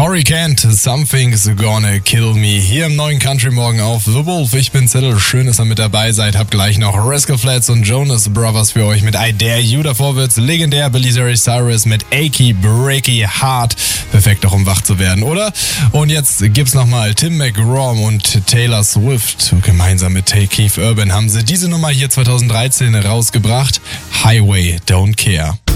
Cory Kent, Something's Gonna Kill Me. Hier im neuen Country Morgen auf The Wolf. Ich bin Zettel, schön, dass ihr mit dabei seid. Hab gleich noch Rascal Flatts und Jonas Brothers für euch mit I Dare You. Davor wird's legendär Billy Ray Cyrus mit Achy Breaky Heart. Perfekt auch, um wach zu werden, oder? Und jetzt gibt's nochmal Tim McGraw und Taylor Swift. Gemeinsam mit Keith Urban haben sie diese Nummer hier 2013 rausgebracht. Highway Don't Care.